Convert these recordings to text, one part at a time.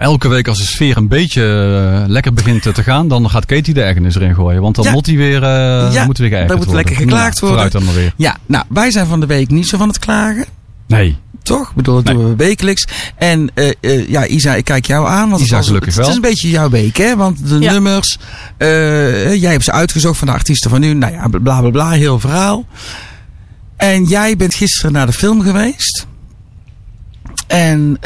elke week als de sfeer een beetje lekker begint te gaan, dan gaat Katie de ergernis erin gooien. Want dan moet hij weer, moet weer geërgerd worden. Dan moet lekker geklaagd worden. Vooruit dan maar weer. Ja, nou, wij zijn van de week niet zo van het klagen. Nee. Toch? Ik bedoel, dat doen we wekelijks. En Isa, ik kijk jou aan. Want Isa, gelukkig wel. Het is een beetje jouw week, hè? Want de nummers, jij hebt ze uitgezocht van de artiesten van nu. Nou ja, bla bla bla, heel verhaal. En jij bent gisteren naar de film geweest. En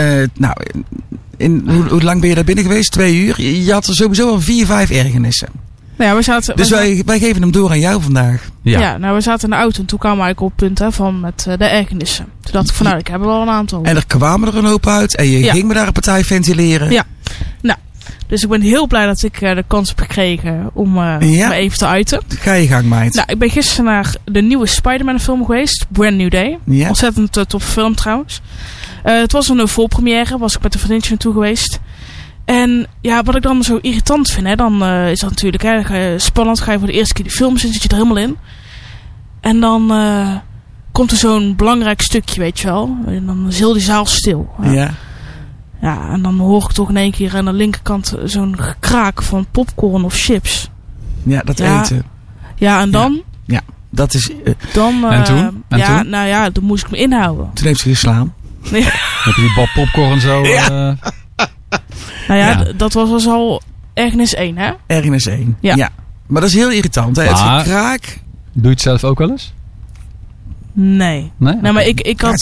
hoe lang ben je daar binnen geweest? 2 uur. Je had er sowieso al 4, 5 ergernissen. Nou ja, wij geven hem door aan jou vandaag. Ja, nou we zaten in de auto en toen kwamen we eigenlijk op het punt van met de ergernissen. Toen dacht ik van ik heb er wel een aantal. En er kwamen er een hoop uit en je ging me daar een partij ventileren. Ja, nou, dus ik ben heel blij dat ik de kans heb gekregen om me even te uiten. Ga je gang, meid. Nou, ik ben gisteren naar de nieuwe Spider-Man film geweest, Brand New Day. Ja. Ontzettend tof film trouwens. Het was een voorpremière, was ik met een vriendje naartoe geweest. En ja, wat ik dan zo irritant vind, dan is dat natuurlijk spannend. Ga je voor de eerste keer die film zien, zit je er helemaal in. En dan komt er zo'n belangrijk stukje, weet je wel. En dan is heel die zaal stil. Ja. Ja, en dan hoor ik toch in één keer aan de linkerkant zo'n gekraak van popcorn of chips. Ja, dat eten. Ja, en dan? Ja, dat is... en toen? Nou ja, dan moest ik me inhouden. Toen heeft ze geslaan. Nee. Heb je die bal popcorn zo... Ja. Nou ja, dat was dus al ergernis 1, hè? Ergernis 1, ja. Maar dat is heel irritant, hè? Het gekraak. Doe je het zelf ook wel eens? Nee. Nee, maar ik had...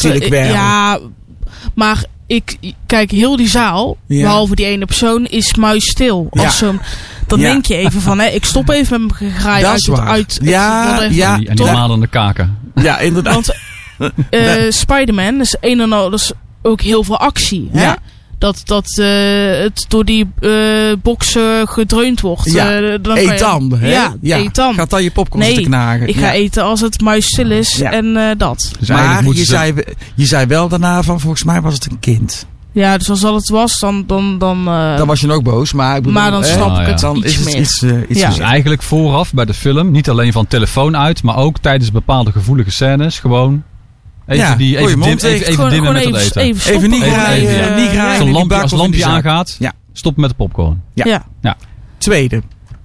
maar ik kijk, heel die zaal, behalve die ene persoon, is muisstil. Dan denk je even van, ik stop even met mijn gegraai uit. Die malende kaken. Ja, inderdaad. Want Spider-Man is een en al, dat is ook heel veel actie, hè? Ja. Dat het door die boksen gedreund wordt. Dan eet dan, hè? Ja, eet dan. Gaat dan je popcorn zitten knagen. Ik ga eten als het muisstil is en dat. Dus maar je zei wel daarna van, volgens mij was het een kind. Ja, dus als dat het was, dan was je nog boos, maar... maar dan snap ik het dan iets meer. Iets dus eigenlijk vooraf bij de film, niet alleen van telefoon uit, maar ook tijdens bepaalde gevoelige scènes, gewoon... Even dimmen met het eten. Even niet graaien. Als het lampje aangaat, stop met de popcorn. Ja. Tweede.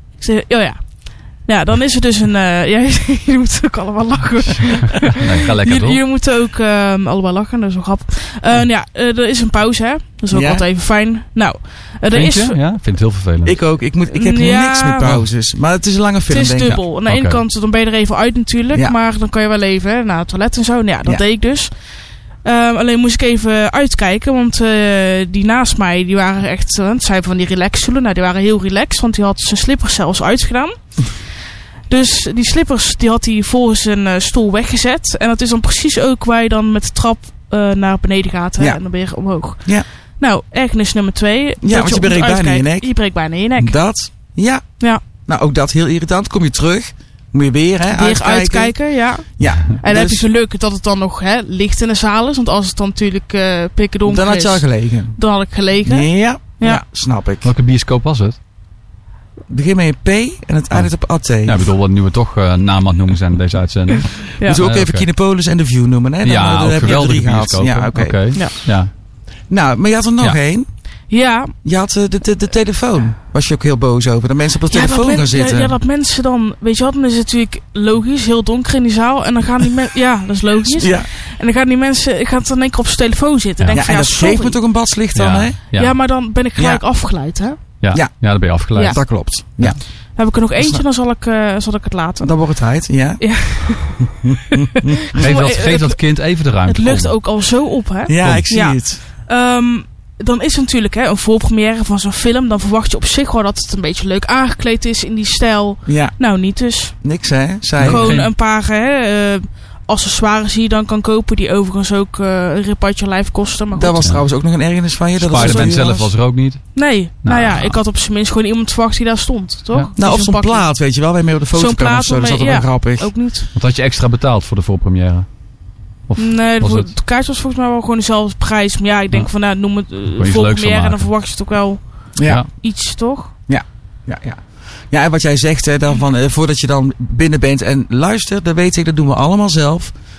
Ja, dan is er dus een... je moet ook allemaal lachen. Nee, ga lekker door. Je moet ook allemaal lachen, dat is wel grappig. Er is een pauze, hè. Dat is ook altijd even fijn. Nou, vind je? Ja, ik vind het heel vervelend. Ik ook. Ik heb niks met pauzes. Maar het is een lange film, denk ik. Het is dubbel. Aan de ene kant, dan ben je er even uit natuurlijk. Ja. Maar dan kan je wel even naar het toilet en zo. Nou ja, dat deed ik dus. Alleen moest ik even uitkijken, want die naast mij, die waren echt... het zijn van die relaxstoelen. Nou, die waren heel relaxed, want die had zijn slippers zelfs uitgedaan. Dus die slippers die had hij voor zijn stoel weggezet. En dat is dan precies ook waar je dan met de trap naar beneden gaat. Hè? En dan weer omhoog. Ja. Nou, ergernis nummer 2. Ja, want je breekt bijna je nek. Je breekt bijna je nek. Dat? Ja. Nou, ook dat heel irritant. Kom je terug, moet je weer uitkijken. Ja. En dan heb je geluk dat het dan nog licht in de zaal is. Want als het dan natuurlijk pikkerdonker is... Dan had je al gelegen. Dan had ik gelegen. Ja, snap ik. Welke bioscoop was het? Begin met een P en het eindigt op AT. Ja, ik bedoel, wat nu we toch naam aan het noemen zijn in deze uitzending. Dus ook even Kinepolis en The View noemen, hè? Dan heb je 3 gehad. Ja, oké. Nou, maar je had er nog één. Ja. Je had de telefoon. Was je ook heel boos over. Dat mensen op de telefoon gaan zitten. Ja, dat mensen dan... Weet je wat, dan is het natuurlijk logisch. Heel donker in die zaal. En dan gaan die mensen... Ja, dat is logisch. Ja. En dan gaan die mensen... Gaan dan denk ik op zijn telefoon zitten. En denk en dat geeft me toch een badslicht dan, hè? Ja, maar dan ben ik gelijk afgeleid, hè? Ja, dan ben je afgeleid. Ja. Dat klopt. Ja. Dan heb ik er nog eentje, dan zal ik het laten. Dan wordt het tijd, ja. Geef dat kind even de ruimte. Het lucht ook al zo op, hè? Ja, ik zie het. Dan is het natuurlijk een voorpremière van zo'n film. Dan verwacht je op zich wel dat het een beetje leuk aangekleed is in die stijl. Ja. Nou, niet dus. Niks, hè? Gewoon een paar accessoires die je dan kan kopen. Die overigens ook een repartje lijf kosten. Maar dat was trouwens ook nog een ergernis van je. Spider-Man zelf was er ook niet. Nee. Nou ja, ik had op zijn minst gewoon iemand verwacht die daar stond. Toch? Ja. Nou, of zo'n plaat, weet je wel. Waar je mee op de foto kan of zo. Dat is altijd wel grappig. Ook niet. Want had je extra betaald voor de voorpremière? Nee, de kaart was volgens mij wel gewoon dezelfde prijs. Maar ja, ik denk van, noem het voorpremière en dan verwacht je het ook wel iets, toch? Ja, en wat jij zegt, hè, dan van, voordat je dan binnen bent en luister, dat weet ik, dat doen we allemaal zelf.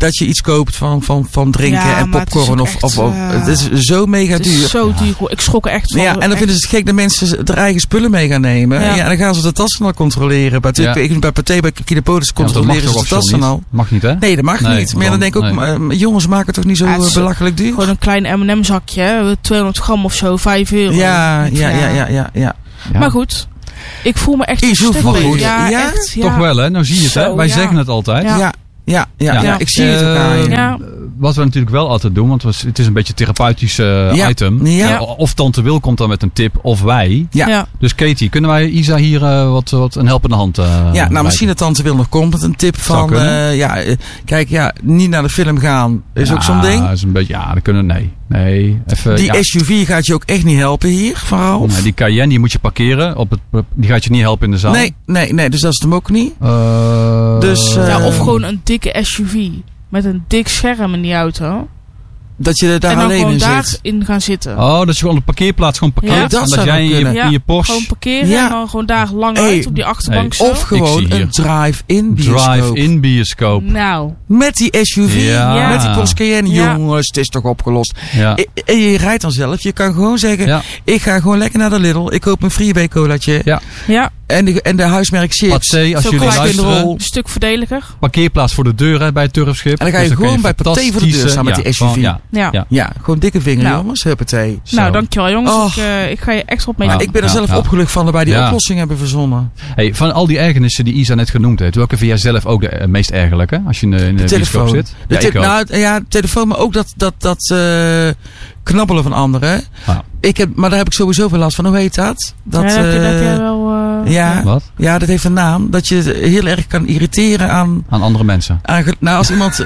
dat je iets koopt van drinken en popcorn. Het is zo mega duur. Het is zo duur. Ik schrok er echt van. Ja, en dan vinden ze het gek dat mensen er eigen spullen mee gaan nemen. Ja. En dan gaan ze de tassen al controleren. Bij Pathé, bij Kinepolis controleren ze de tassen al. Mag niet, hè? Nee, dat mag niet. Maar dan denk ik ook, jongens, maken het toch niet zo belachelijk duur? Gewoon een klein M&M zakje, 200 gram of zo, €5. Ja. Maar goed. Ik voel me echt goed. Ja, echt. Toch wel, hè? Nou zie je het, hè? Wij zeggen het altijd. Ja, ik zie het ook aan je. Ja. Wat we natuurlijk wel altijd doen, want het is een beetje een therapeutisch item. Ja. Of Tante Wil komt dan met een tip, of wij. Ja. Dus Katie, kunnen wij Isa hier wat een helpende hand misschien dat Tante Wil nog komt met een tip van... kijk, niet naar de film gaan is ook zo'n ding. Is een beetje, dat kunnen nee. Even, die SUV gaat je ook echt niet helpen hier, van Ralf. Nee, die Cayenne die moet je parkeren. Die gaat je niet helpen in de zaal. Nee, dus dat is hem ook niet. Of gewoon een dikke SUV. Met een dik scherm in die auto. Dat je daar alleen in zit. En dan gewoon daarin gaan zitten. Oh, dat je gewoon op de parkeerplaats gewoon parkeert. Ja, dat jij in je Porsche... Gewoon parkeren en dan gewoon daar lang uit op die achterbank zo. Of gewoon een drive-in bioscoop. Drive-in bioscoop. Nou. Met die SUV, met die Porsche Cayenne. Jongens, het is toch opgelost. Ja. En je rijdt dan zelf. Je kan gewoon zeggen, ik ga gewoon lekker naar de Lidl. Ik koop een Freeway colaatje. Ja. En de huismerk chips. Pathé, als jullie luisteren. Een stuk voordeliger. Parkeerplaats voor de deur bij het Turfschip. En dan ga je gewoon bij Pathé voor de deur staan met die SUV. Ja, gewoon dikke vinger, jongens. Huppatee. Nou, dankjewel jongens. Ik ga je extra op mee. Ik ben er zelf opgelucht van dat wij die oplossing hebben verzonnen. Hey, van al die ergernissen die Isa net genoemd heeft, welke vind jij zelf ook de meest ergerlijke? Als je in de bioscoop zit? De telefoon, maar ook dat knabbelen van anderen. Maar daar heb ik sowieso veel last van. Hoe heet dat? Dat jij wel... Wat? Ja, dat heeft een naam. Dat je heel erg kan irriteren aan andere mensen. Als iemand...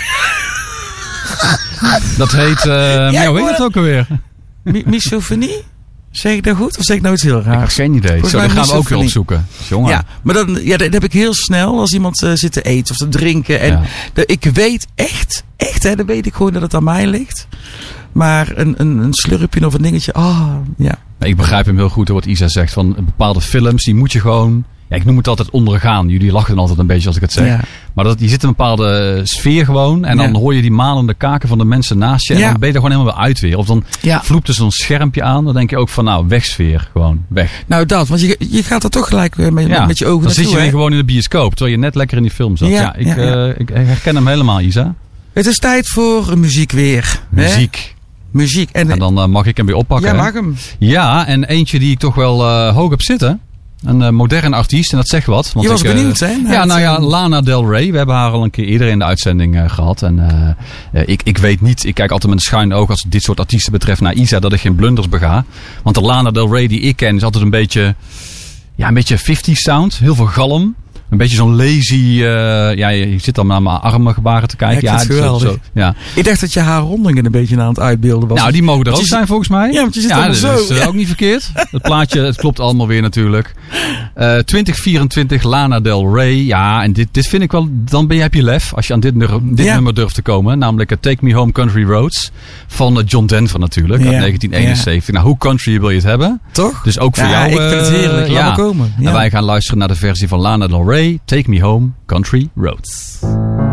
Dat heet... hoe heet het ook alweer? Misofonie? Zeg ik dat goed? Of zeg ik nou iets heel raars? Ik heb geen idee. Zo, dat gaan we ook weer opzoeken. Jongen. Ja, maar dat heb ik heel snel als iemand zit te eten of te drinken. En ik weet echt, dan weet ik gewoon dat het aan mij ligt. Maar een slurpje of een dingetje, Ik begrijp hem heel goed wat Isa zegt. Van bepaalde films, die moet je gewoon... Ja, ik noem het altijd ondergaan. Jullie lachen altijd een beetje als ik het zeg. Ja. Maar je zit in een bepaalde sfeer gewoon. En dan hoor je die malende kaken van de mensen naast je. En dan ben je er gewoon helemaal weer uit weer. Of dan vloept er zo'n schermpje aan. Dan denk je ook van wegsfeer. Gewoon weg. Nou want je gaat er toch gelijk met je ogen naartoe. Dan zit je weer gewoon in de bioscoop. Terwijl je net lekker in die film zat. Ik herken hem helemaal, Isa. Het is tijd voor muziek weer. Muziek. En dan mag ik hem weer oppakken. Ja, mag hem. Ja, en eentje die ik toch wel hoog heb zitten. Een moderne artiest, en dat zegt wat. Want je was benieuwd, hè? Lana Del Rey. We hebben haar al een keer eerder in de uitzending gehad. En ik weet niet, ik kijk altijd met een schuin oog als het dit soort artiesten betreft naar Isa, dat ik geen blunders bega. Want de Lana Del Rey die ik ken is altijd een beetje 50s sound. Heel veel galm. Een beetje zo'n lazy... je zit dan naar mijn armen gebaren te kijken. Ja, het is geweldig. Ik dacht dat je haar rondingen een beetje aan het uitbeelden was. Nou, die mogen er ook zijn volgens mij. Ja, want je zit allemaal zo. Dat is ook niet verkeerd. Het plaatje, het klopt allemaal weer natuurlijk. 2024 Lana Del Rey. Ja, en dit vind ik wel... Dan heb je lef als je aan dit nummer durft te komen. Namelijk Take Me Home Country Roads. Van John Denver natuurlijk. Uit 1971. Ja. Nou, hoe country wil je het hebben? Toch? Dus ook voor jou. Ik vind het heerlijk. Laat maar komen. En wij gaan luisteren naar de versie van Lana Del Rey. Take Me Home Country Roads.